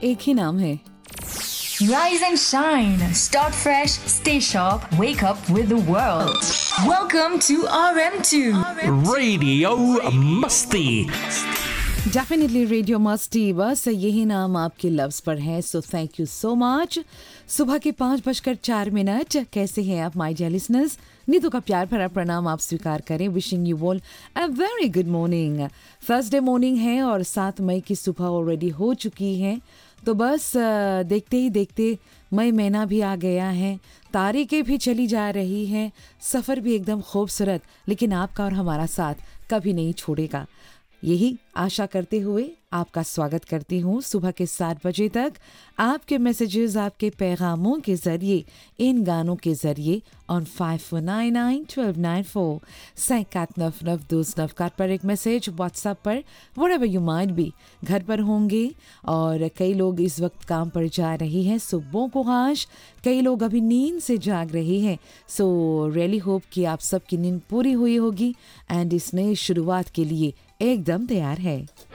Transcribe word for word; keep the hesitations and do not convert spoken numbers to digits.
एक ही नाम है। Rise and shine. Start fresh. Stay sharp. Wake up with the world. Welcome to R M two. Radio Musti. Definitely radio मस्ती, बस यही नाम आपके लव्स पर है। So thank you so much. सुबह के पाँच बजकर चार मिनट कैसे हैं आप माय डियर लिसनर्स? नीतू का प्यार भरा प्रणाम आप स्वीकार करें। Wishing you all a very good morning. Thursday morning है और सात मई की सुबह ऑलरेडी हो चुकी है। तो बस देखते ही देखते मई महीना भी आ गया है, तारीखें भी चली जा रही हैं, सफ़र भी एकदम खूबसूरत, लेकिन आपका और हमारा साथ कभी नहीं छोड़ेगा। यही आशा करते हुए आपका स्वागत करती हूँ सुबह के सात बजे तक। आपके मैसेजेस, आपके पैगामों के ज़रिए, इन गानों के ज़रिए on five four nine nine twelve nine four सैकात enough enough दूस नफ काट पर एक मैसेज व्हाट्सएप पर व्हेरेवर यू माइट बी। घर पर होंगे और कई लोग इस वक्त काम पर जा रही हैं, सुबह को हाश। कई लोग अभी नींद से जाग रहे हैं। सो रियली होप कि आप सबकी नींद पूरी हुई होगी एंड इस नई शुरुआत के लिए एकदम तैयार है।